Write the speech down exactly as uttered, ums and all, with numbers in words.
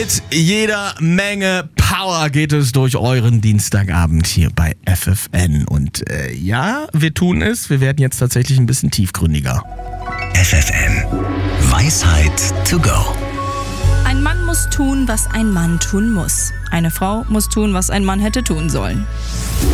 Mit jeder Menge Power geht es durch euren Dienstagabend hier bei F F N. Und äh, ja, wir tun es. Wir werden jetzt tatsächlich ein bisschen tiefgründiger. F F N. Weisheit to go. Ein Mann muss tun, was ein Mann tun muss. Eine Frau muss tun, was ein Mann hätte tun sollen.